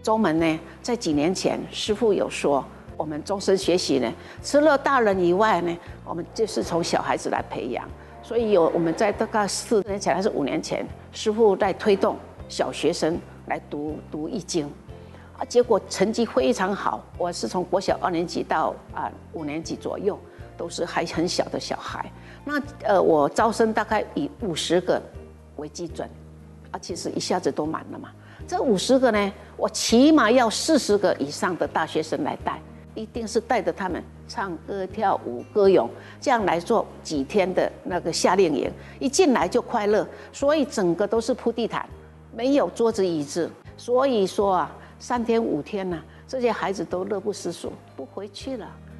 宗门呢，在几年前，师父有说，我们终身学习呢，除了大人以外呢，我们就是从小孩子来培养。所以我们在大概4年前还是5年前，师父在推动小学生来读易经，结果成绩非常好。我是从国小2年级到5年级左右，都是还很小的小孩。那我招生大概以50个为基准，其实一下子都满了嘛。这50个呢，我起码要40个以上的大学生来带。一定是带着他们唱歌、跳舞、歌咏，这样来做几天的那个夏令营，一进来就快乐，所以整个都是铺地毯，没有桌子椅子。所以说3天5天呢，这些孩子都乐不思蜀，不回去了。